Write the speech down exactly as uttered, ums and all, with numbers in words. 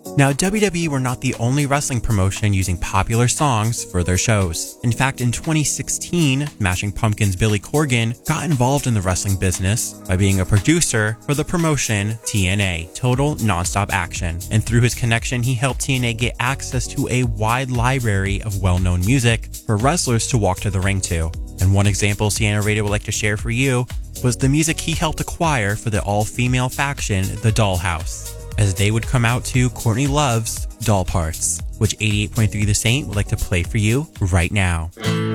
Now, W W E were not the only wrestling promotion using popular songs for their shows. In fact, in twenty sixteen, Smashing Pumpkins' Billy Corgan got involved in the wrestling business by being a producer for the promotion T N A, Total Nonstop Action. And through his connection, he helped T N A get access to a wide library of well-known music for wrestlers to walk to the ring to. And one example C N R Radio would like to share for you was the music he helped acquire for the all-female faction, the Dollhouse, as they would come out to Courtney Love's Doll Parts, which eighty-eight point three The Saint would like to play for you right now.